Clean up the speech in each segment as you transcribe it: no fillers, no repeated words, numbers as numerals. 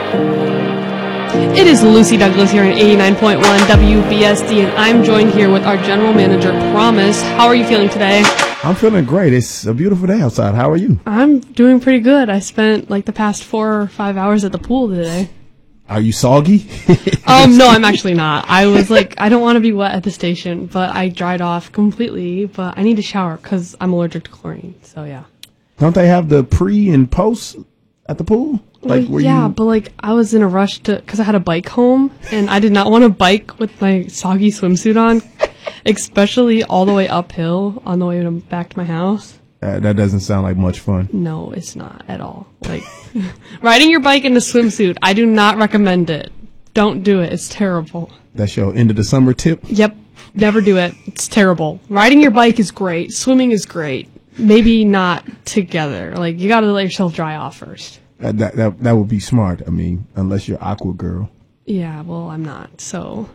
It is Lucy Douglas here on 89.1 WBSD, and I'm joined here with our general manager, Promise. How are you feeling today? I'm feeling great. It's a beautiful day outside. How are you? I'm doing pretty good. I spent like the past 4 or 5 hours at the pool today. Are you soggy? No, I'm actually not. I was like, I don't want to be wet at the station, but I dried off completely, but I need to shower because I'm allergic to chlorine, so yeah. Don't they have the pre and post at the pool? Like, But like I was in a rush because I had a bike home, and I did not want to bike with my soggy swimsuit on, especially all the way uphill on the way back to my house. That doesn't sound like much fun. No, it's not at all. Like, riding your bike in a swimsuit, I do not recommend it. Don't do it. It's terrible. That's your end of the summer tip? Yep. Never do it. It's terrible. Riding your bike is great. Swimming is great. Maybe not together. Like, you gotta let yourself dry off first. That would be smart. I mean, unless you're Aqua Girl. Yeah, well, I'm not, so.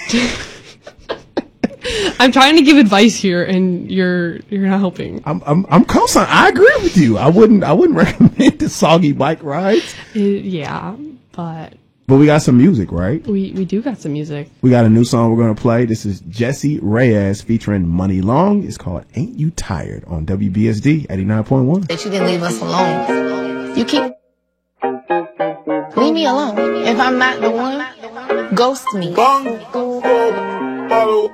I'm trying to give advice here, and you're not helping. I'm co-signing. I agree with you. I wouldn't recommend the soggy bike rides. Yeah, but we got some music, right? We do got some music. We got a new song we're gonna play. This is Jessie Reyez featuring Money Long. It's called "Ain't You Tired" on WBSD 89.1. That you didn't leave us alone. You keep leave me alone. If I'm not the one, ghost me. Bang, bottle,